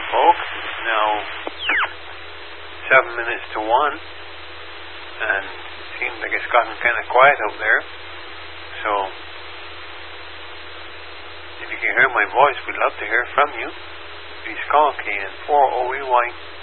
folks. It's now 7 minutes to 1, and it seems like it's gotten kind of quiet out there. So, if you can hear my voice, we'd love to hear from you. Please call KN4OEY